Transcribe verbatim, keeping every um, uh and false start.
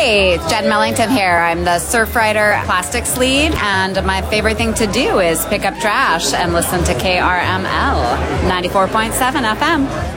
Hey, it's Jen Mellington here. I'm the Surfrider Plastics lead, and my favorite thing to do is pick up trash and listen to K R M L ninety-four point seven F M.